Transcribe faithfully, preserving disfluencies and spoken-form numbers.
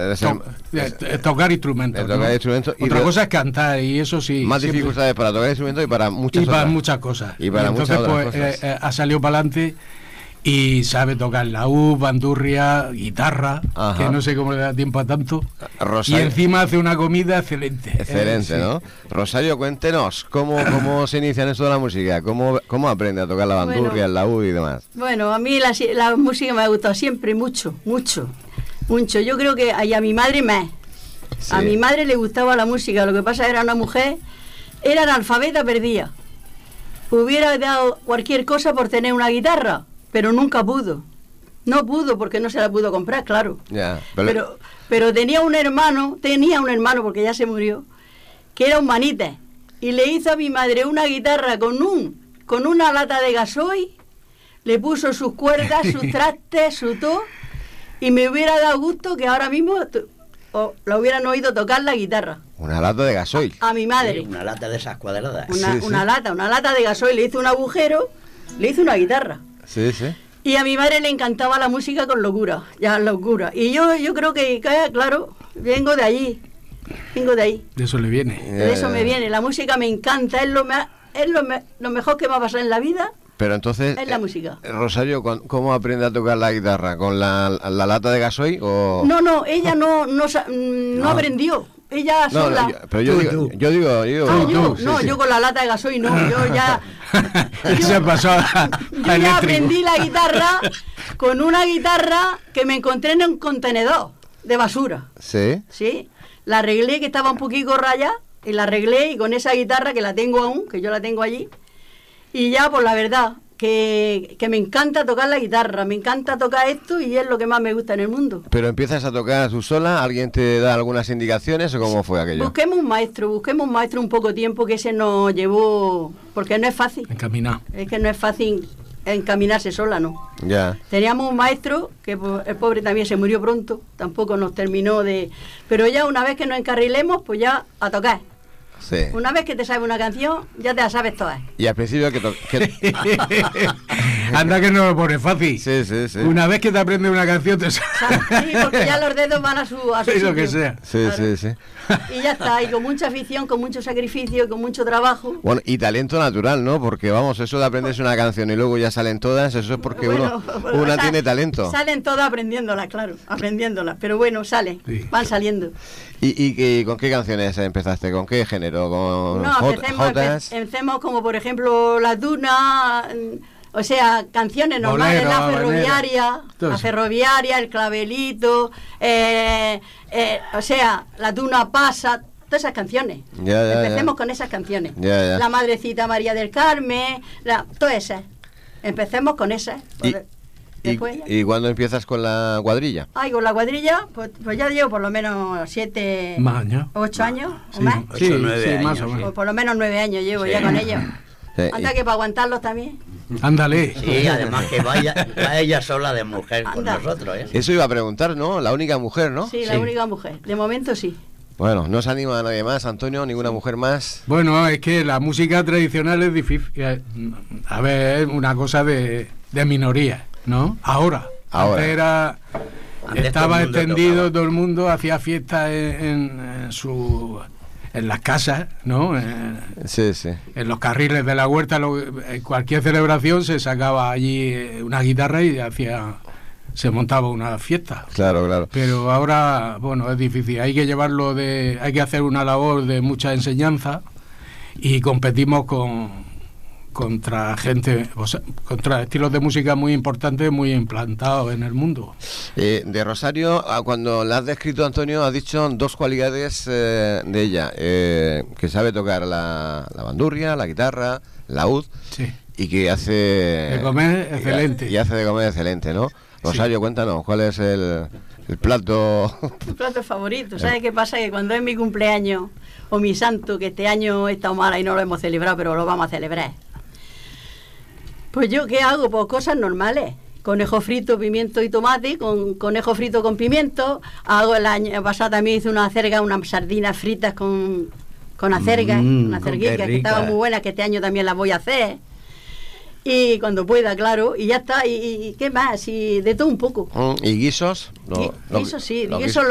de, ser, to, de, de tocar instrumentos. De tocar ¿no? instrumentos Otra y cosa es cantar, y eso sí. Más siempre, dificultades para tocar instrumentos y para muchas y para otras. muchas cosas. Y para y entonces, muchas otras pues, cosas. Eh, eh, ha salido para adelante y sabe tocar laúd, bandurria, guitarra, Ajá. que no sé cómo le da tiempo a tanto. Rosario. Y encima hace una comida excelente. Excelente, eh, sí. ¿no? Rosario, cuéntenos, ¿cómo, cómo se inicia en esto de la música? ¿Cómo, cómo aprende a tocar la bandurria, bueno, el laúd y demás? Bueno, a mí la, la música me ha gustado siempre mucho, mucho, mucho. Yo creo que a, y a mi madre más. Sí. A mi madre le gustaba la música, lo que pasa era una mujer, era analfabeta perdida. Hubiera dado cualquier cosa por tener una guitarra, pero nunca pudo. No pudo porque no se la pudo comprar, claro. Yeah, pero... pero pero tenía un hermano, tenía un hermano porque ya se murió, que era un manite, y le hizo a mi madre una guitarra con un con una lata de gasoil, le puso sus cuerdas, sus trastes, su todo, y me hubiera dado gusto que ahora mismo o la hubieran oído tocar la guitarra. Una lata de gasoil. A, a mi madre. Sí, una lata de esas cuadradas. Una, sí, sí. una lata, una lata de gasoil, le hizo un agujero, le hizo una guitarra. Sí, sí. Y a mi madre le encantaba la música con locura, ya locura. Y yo yo creo que, claro, vengo de allí, vengo de ahí. De eso le viene. De eso me viene. La música me encanta, es lo, me, es lo, me, lo mejor que me ha pasado en la vida. Pero entonces, es la música. Eh, Rosario, ¿cómo aprende a tocar la guitarra? ¿Con la, la lata de gasoil o...? No, no, ella no, no, no, no aprendió. Ella no, sola. No, yo, pero yo, tú, digo, tú. yo digo, yo digo, ah, tú, yo, tú, sí, no, sí. yo con la lata de gasoil no, yo ya. yo, se pasó a, a yo ya aprendí la guitarra con una guitarra que me encontré en un contenedor de basura. Sí. Sí. La arreglé, que estaba un poquito rayada, y la arreglé, y con esa guitarra que la tengo aún, que yo la tengo allí, y ya, pues la verdad, que, que me encanta tocar la guitarra, me encanta tocar esto, y es lo que más me gusta en el mundo. Pero empiezas a tocar tú sola, ¿alguien te da algunas indicaciones o cómo sí. fue aquello? Busquemos un maestro, busquemos un maestro un poco tiempo, que ese nos llevó, porque no es fácil. Encaminar. Es que no es fácil encaminarse sola, ¿no? Ya. Teníamos un maestro que pues, el pobre también se murió pronto, tampoco nos terminó de... Pero ya una vez que nos encarrilemos, pues ya a tocar. Sí. Una vez que te sabes una canción, ya te la sabes todas. Y al principio que... To que... Anda que no lo pone fácil. Sí, sí, sí. Una vez que te aprendes una canción te sabes. Sí, porque ya los dedos van a su, a su sí, sitio. lo que sea. Sí, claro. sí, sí. Y ya está, y con mucha afición, con mucho sacrificio, con mucho trabajo. Bueno, y talento natural, ¿no? Porque vamos, eso de aprenderse una canción y luego ya salen todas, eso es porque bueno, uno bueno, una sal, tiene talento. Salen todas aprendiéndolas, claro, aprendiéndolas, pero bueno, salen, sí. van saliendo. ¿Y, y, y con qué canciones empezaste? ¿Con qué género? ¿Con no, hot, empecemos, jotas? empe empecemos como por ejemplo La Duna, o sea, canciones normales, Bolero, la ferroviaria, la ferroviaria, el clavelito, eh, eh, o sea, La Duna pasa, todas esas canciones. Ya, ya, empecemos ya. con esas canciones. Ya, ya. La Madrecita María del Carmen, la, todas esas. Empecemos con esas. ¿Y, Después, y, ¿Y cuándo empiezas con la cuadrilla? Ay, con la cuadrilla, pues, pues ya llevo por lo menos siete, más años. ocho años sí, o más. Sí, ocho, nueve sí, años, más o menos. Pues por lo menos nueve años llevo sí. ya con ellos. Sí, Anda y... que para aguantarlos también. Ándale. Sí, además que vaya, va ella sola de mujer con Anda. nosotros, ¿eh? Eso iba a preguntar, ¿no? La única mujer, ¿no? Sí, la Sí. única mujer. De momento sí. Bueno, ¿no se anima a nadie más, Antonio? ¿Ninguna mujer más? Bueno, es que la música tradicional es difícil. A ver, es una cosa de, de minoría, ¿no? Ahora. Ahora. Antes era... Antes estaba todo el mundo extendido, tocaba. todo el mundo hacía fiestas en, en, en su... en las casas, ¿no? En, Sí, sí. en los carriles de la huerta, lo, en cualquier celebración se sacaba allí una guitarra y hacía, se montaba una fiesta. Claro, claro. Pero ahora, bueno, es difícil. Hay que llevarlo de, hay que hacer una labor de mucha enseñanza y competimos con contra gente, o sea, contra estilos de música muy importantes, muy implantados en el mundo. Eh, de Rosario, a cuando la has descrito, Antonio, has dicho dos cualidades eh, de ella, eh, que sabe tocar la, la bandurria, la guitarra, el laúd, Sí. y que hace... De comer excelente. Y hace de comer excelente, ¿no? Rosario, sí. Cuéntanos, ¿cuál es el, el plato? Tu plato favorito. ¿Sabes qué pasa? Que cuando es mi cumpleaños o mi santo, que este año he estado mala y no lo hemos celebrado, pero lo vamos a celebrar. Pues yo, ¿qué hago? Pues cosas normales. Conejo frito, pimiento y tomate, con conejo frito con pimiento. Hago el año pasado también hice una acerga, unas sardinas fritas con, con acerga, Mm, unas con acerguicas qué que estaban rica. muy buenas, que este año también las voy a hacer. Y cuando pueda, claro, y ya está. ¿Y, y qué más? Y de todo un poco. ¿Y guisos? Gui- guisos sí, los guisos